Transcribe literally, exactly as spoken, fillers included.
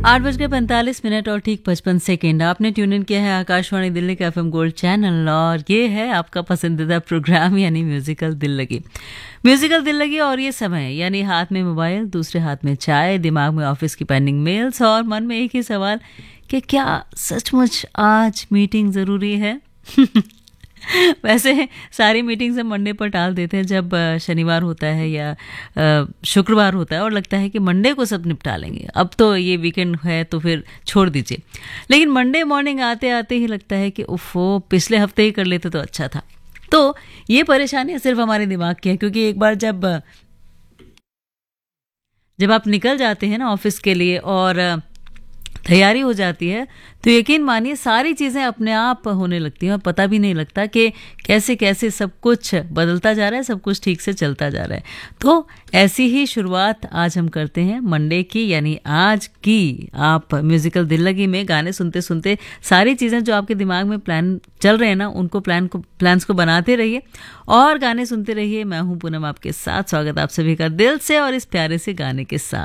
आठ बज के पैंतालीस मिनट और ठीक पचपन सेकेंड आपने ट्यून इन किया है आकाशवाणी दिल्ली का एफएम गोल्ड चैनल और ये है आपका पसंदीदा प्रोग्राम यानी म्यूजिकल दिल लगी। म्यूजिकल दिल लगी और ये समय यानी हाथ में मोबाइल, दूसरे हाथ में चाय, दिमाग में ऑफिस की पेंडिंग मेल्स और मन में एक ही सवाल कि क्या सचमुच आज मीटिंग ज़रूरी है। वैसे सारी मीटिंग्स हम मंडे पर टाल देते हैं जब शनिवार होता है या शुक्रवार होता है और लगता है कि मंडे को सब निपटा लेंगे, अब तो ये वीकेंड है तो फिर छोड़ दीजिए। लेकिन मंडे मॉर्निंग आते आते ही लगता है कि उफ़ो पिछले हफ्ते ही कर लेते तो अच्छा था। तो ये परेशानी सिर्फ हमारे दिमाग की है, क्योंकि एक बार जब जब आप निकल जाते हैं ना ऑफिस के लिए और तैयारी हो जाती है तो यकीन मानिए सारी चीज़ें अपने आप होने लगती हैं और पता भी नहीं लगता कि कैसे कैसे सब कुछ बदलता जा रहा है, सब कुछ ठीक से चलता जा रहा है। तो ऐसी ही शुरुआत आज हम करते हैं मंडे की, यानी आज की। आप म्यूजिकल दिल लगी में गाने सुनते सुनते सारी चीज़ें जो आपके दिमाग में प्लान चल रहे हैं ना उनको प्लान को प्लान्स को बनाते रहिए और गाने सुनते रहिए। मैं हूँ पूनम आपके साथ, स्वागत आप सभी का दिल से और इस प्यारे से गाने के साथ।